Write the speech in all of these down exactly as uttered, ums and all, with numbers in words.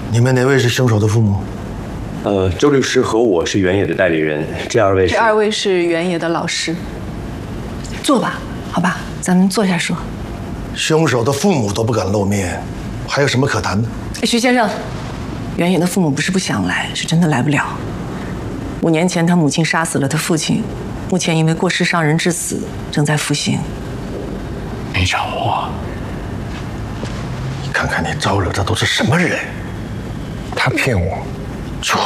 你们哪位是凶手的父母？ 呃，周律师和我是原野的代理人，这二位是。 这二位是原野的老师。坐吧，好吧，咱们坐下说。 凶手的父母都不敢露面，还有什么可谈的？ 徐先生，原野的父母不是不想来，是真的来不了。五年前，他母亲杀死了他父亲，目前因为过失伤人致死，正在服刑。 没掌握。 你看看你招惹的都是什么人？ 他骗我， 蠢！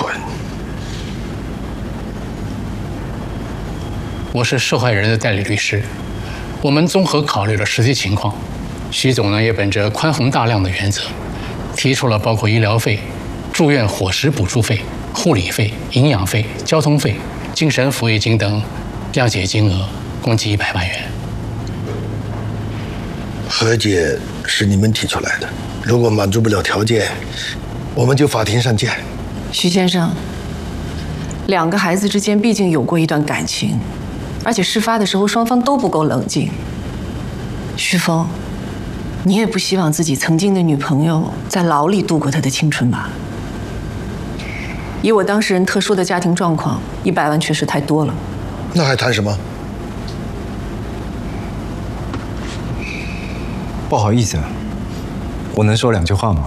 我是受害人的代理律师，我们综合考虑了实际情况，徐总呢也本着宽宏大量的原则，提出了包括医疗费、住院伙食补助费、护理费、营养费、交通费、精神抚慰金等谅解金额共计一百万元。 和解是你们提出来的，如果满足不了条件，我们就法庭上见。 徐先生，两个孩子之间毕竟有过一段感情，而且事发的时候双方都不够冷静。徐峰，你也不希望自己曾经的女朋友在牢里度过她的青春吧？以我当事人特殊的家庭状况，一百万确实太多了。 那还谈什么？ 不好意思，我能说两句话吗？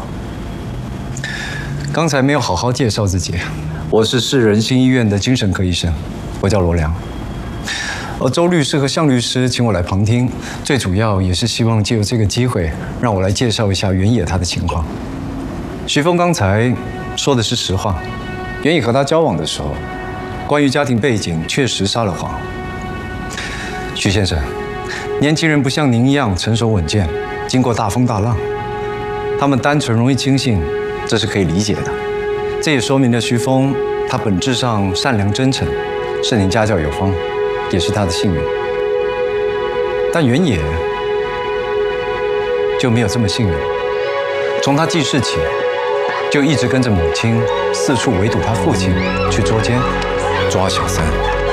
刚才没有好好介绍自己，我是市人心医院的精神科医生，我叫罗良。而周律师和向律师请我来旁听，最主要也是希望借由这个机会，让我来介绍一下原野他的情况。徐峰刚才说的是实话，原野和他交往的时候，关于家庭背景确实撒了谎。徐先生，年轻人不像您一样成熟稳健，经过大风大浪，他们单纯容易轻信，这是可以理解的。这也说明了徐峰他本质上善良真诚，是您家教有方，也是他的幸运。但原野就没有这么幸运，从他记事起，就一直跟着母亲四处围堵他父亲，去捉奸、抓小三。